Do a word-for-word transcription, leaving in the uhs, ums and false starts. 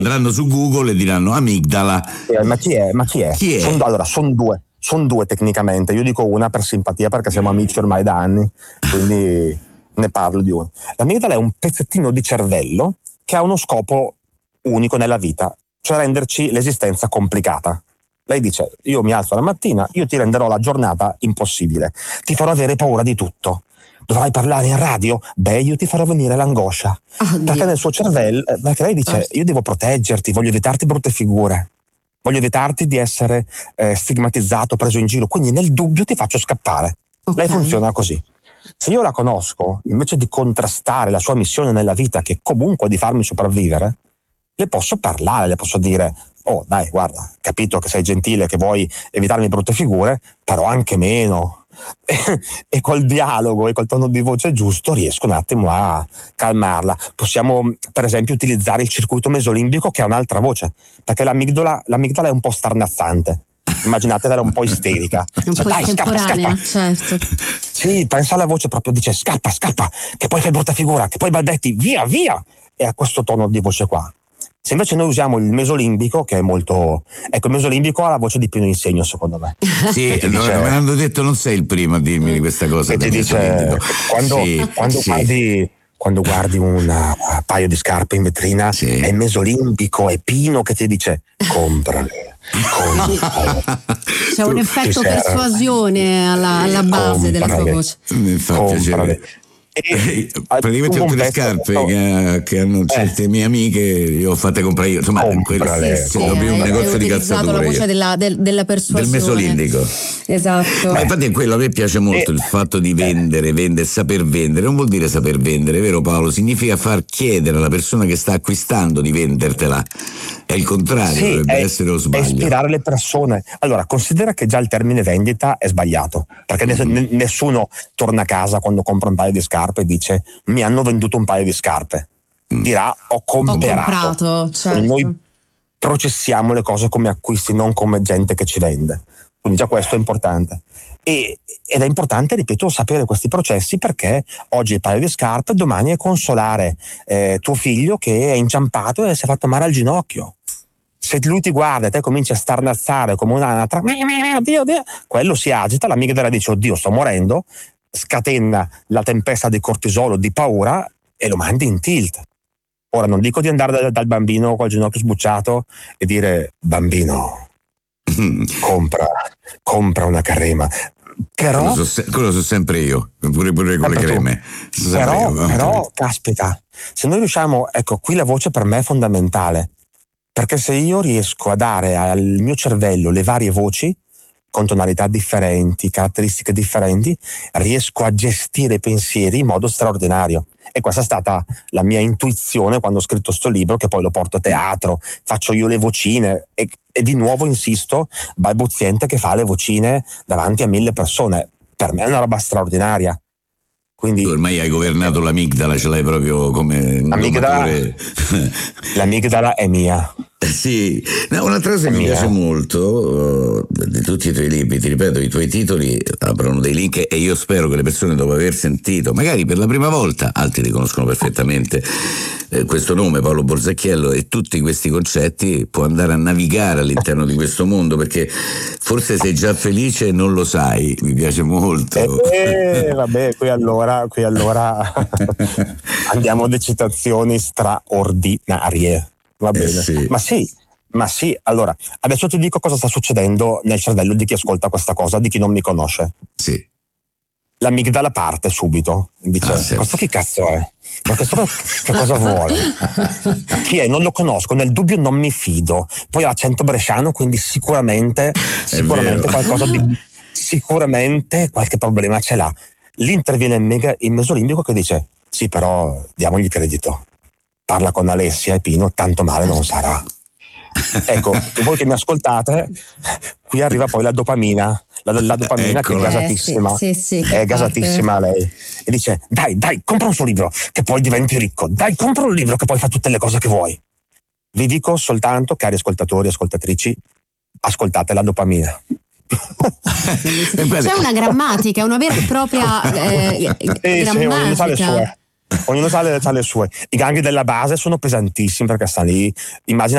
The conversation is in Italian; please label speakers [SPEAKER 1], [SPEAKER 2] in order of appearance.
[SPEAKER 1] andranno su Google e diranno amigdala.
[SPEAKER 2] Eh, ma chi è? Ma chi è?
[SPEAKER 1] Chi è?
[SPEAKER 2] Son, allora, sono due. Sono due tecnicamente. Io dico una per simpatia perché siamo amici ormai da anni, quindi ne parlo di uno. L'amigdala è un pezzettino di cervello che ha uno scopo unico nella vita, cioè renderci l'esistenza complicata. Lei dice: io mi alzo la mattina, io ti renderò la giornata impossibile, ti farò avere paura di tutto. Dovrai parlare in radio? Beh, io ti farò venire l'angoscia.
[SPEAKER 3] Oddio.
[SPEAKER 2] Perché nel suo cervello, eh, perché lei dice: io devo proteggerti, voglio evitarti brutte figure, voglio evitarti di essere eh, stigmatizzato, preso in giro, quindi nel dubbio ti faccio scappare.
[SPEAKER 3] Okay.
[SPEAKER 2] Lei funziona così. Se io la conosco, invece di contrastare la sua missione nella vita, che comunque è di farmi sopravvivere, le posso parlare, le posso dire: oh dai, guarda, capito che sei gentile, che vuoi evitarmi brutte figure, però anche meno. E col dialogo e col tono di voce giusto riesco un attimo a calmarla. Possiamo per esempio utilizzare il circuito mesolimbico, che ha un'altra voce, perché l'amigdala, l'amigdala è un po' starnazzante, immaginatela un po' isterica,
[SPEAKER 3] Un
[SPEAKER 2] cioè,
[SPEAKER 3] po'
[SPEAKER 2] dai, scappa,
[SPEAKER 3] estemporanea,
[SPEAKER 2] scappa.
[SPEAKER 3] certo.
[SPEAKER 2] Sì, pensa alla voce, proprio dice: scappa, scappa, che poi fai brutta figura, che poi balbetti, via, via. E a questo tono di voce qua. Se invece noi usiamo il mesolimbico, che è molto, ecco, il mesolimbico ha la voce di Pino Insegno, secondo me.
[SPEAKER 1] Sì,
[SPEAKER 2] Che ti
[SPEAKER 1] no,
[SPEAKER 2] dice-
[SPEAKER 1] me l'hanno detto, non sei il primo a dirmi di questa cosa.
[SPEAKER 2] che ti
[SPEAKER 1] del
[SPEAKER 2] dice
[SPEAKER 1] mesolimbico.
[SPEAKER 2] quando,
[SPEAKER 1] Sì,
[SPEAKER 2] quando
[SPEAKER 1] sì.
[SPEAKER 2] guardi quando guardi una- un paio di scarpe in vetrina,
[SPEAKER 1] Sì.
[SPEAKER 2] è mesolimbico, è Pino che ti dice: comprale, comprale.
[SPEAKER 3] C'è un
[SPEAKER 1] Tu-
[SPEAKER 3] effetto
[SPEAKER 2] Ci serve.
[SPEAKER 3] persuasione alla, alla base della sua
[SPEAKER 2] Comprale.
[SPEAKER 3] voce.
[SPEAKER 1] Mi fa piacere.
[SPEAKER 2] Comprale.
[SPEAKER 1] Eh,
[SPEAKER 2] E,
[SPEAKER 1] praticamente
[SPEAKER 2] un
[SPEAKER 1] tutte le
[SPEAKER 2] pezzo-
[SPEAKER 1] scarpe che, che hanno certe mie amiche io ho fatte comprare io, insomma,
[SPEAKER 2] Comprale.
[SPEAKER 1] quelle-
[SPEAKER 2] Sì,
[SPEAKER 1] ho più un
[SPEAKER 3] hai- hai
[SPEAKER 1] negozio di
[SPEAKER 3] utilizzato la
[SPEAKER 1] calzature
[SPEAKER 3] voce
[SPEAKER 1] io.
[SPEAKER 3] della, del- della persuasione.
[SPEAKER 1] Del mesolimbico.
[SPEAKER 3] Esatto.
[SPEAKER 1] Ma infatti è quello, a me piace molto
[SPEAKER 2] Eh,
[SPEAKER 1] il fatto di vendere, vendere, saper vendere. Non vuol dire saper vendere, vero Paolo? Significa far chiedere alla persona che sta acquistando di vendertela. È il contrario,
[SPEAKER 2] Sì,
[SPEAKER 1] dovrebbe
[SPEAKER 2] è,
[SPEAKER 1] essere lo
[SPEAKER 2] è
[SPEAKER 1] sbaglio.
[SPEAKER 2] ispirare le persone. Allora, considera che già il termine vendita è sbagliato, perché ness-
[SPEAKER 1] Mhm.
[SPEAKER 2] ne- nessuno torna a casa quando compra un paio di scarpe e dice: mi hanno venduto un paio di scarpe. Dirà: ho
[SPEAKER 3] Ho
[SPEAKER 2] comperato.
[SPEAKER 3] comprato, certo.
[SPEAKER 2] Noi processiamo le cose come acquisti, non come gente che ci vende. Quindi già questo è importante. E, ed è importante, ripeto, sapere questi processi, perché oggi il paio di scarpe, domani è consolare eh, tuo figlio che è inciampato e si è fatto male al ginocchio. Se lui ti guarda e te cominci a starnazzare come un'anatra, oddio, oddio, quello si agita, l'amigdala dice: oddio, sto morendo, scatena la tempesta di cortisolo, di paura, e lo mandi in tilt. Ora non dico di andare dal, dal bambino col ginocchio sbucciato e dire: bambino, compra, compra una crema. Però,
[SPEAKER 1] Quello so, se- quello so sempre io, pure, pure con le
[SPEAKER 2] Sempre tu.
[SPEAKER 1] creme. So sempre
[SPEAKER 2] però,
[SPEAKER 1] io.
[SPEAKER 2] però, caspita, se noi riusciamo, ecco, qui la voce per me è fondamentale, perché se io riesco a dare al mio cervello le varie voci, con tonalità differenti, caratteristiche differenti, riesco a gestire i pensieri in modo straordinario. E questa è stata la mia intuizione quando ho scritto sto libro, che poi lo porto a teatro, faccio io le vocine e, e di nuovo insisto, balbuziente che fa le vocine davanti a mille persone. Per me è una roba straordinaria. Quindi
[SPEAKER 1] Tu ormai hai governato l'amigdala, ce l'hai proprio come
[SPEAKER 2] L'amigdala-
[SPEAKER 1] domatore.
[SPEAKER 2] l'amigdala è mia.
[SPEAKER 1] Sì, no, un'altra cosa che mi
[SPEAKER 2] Mia.
[SPEAKER 1] piace molto uh, di tutti i tuoi libri, ti ripeto, i tuoi titoli aprono dei link e io spero che le persone, dopo aver sentito, magari per la prima volta, altri li conoscono perfettamente, eh, questo nome Paolo Borzacchiello e tutti questi concetti, può andare a navigare all'interno di questo mondo, perché forse sei già felice e non lo sai, mi piace molto.
[SPEAKER 2] Eh, vabbè, qui allora, qui allora andiamo a citazioni straordinarie. Va
[SPEAKER 1] Eh,
[SPEAKER 2] bene.
[SPEAKER 1] sì.
[SPEAKER 2] Ma sì, ma sì, allora, adesso ti dico cosa sta succedendo nel cervello di chi ascolta questa cosa, di chi non mi conosce.
[SPEAKER 1] Sì.
[SPEAKER 2] L'amigdala parte subito, dice:
[SPEAKER 1] Ah, sì.
[SPEAKER 2] questo chi cazzo è? Ma questo che cosa vuole? Chi è? Non lo conosco, nel dubbio non mi fido. Poi ha accento bresciano, quindi sicuramente, sicuramente
[SPEAKER 1] vero.
[SPEAKER 2] qualcosa di sicuramente qualche problema ce l'ha. Lì interviene il, mega, il mesolimbico che dice: sì, però diamogli credito. Parla con Alessia e Pino, tanto male non sarà. Ecco, voi che mi ascoltate, qui arriva poi la dopamina, la, la dopamina che è
[SPEAKER 1] Eccola.
[SPEAKER 2] gasatissima,
[SPEAKER 3] Eh, sì, sì, sì, che
[SPEAKER 2] è gasatissima lei, e dice: dai, dai, compra un suo libro che poi diventi ricco, dai, compra un libro che poi fa tutte le cose che vuoi. Vi dico soltanto, cari ascoltatori e ascoltatrici, ascoltate la dopamina.
[SPEAKER 3] C'è una grammatica, una vera e propria eh,
[SPEAKER 2] Eh, sì, ognuno sa le
[SPEAKER 3] grammatica.
[SPEAKER 2] sue. Ognuno sa le, sa le sue. I gangli della base sono pesantissimi perché stanno lì. Immagina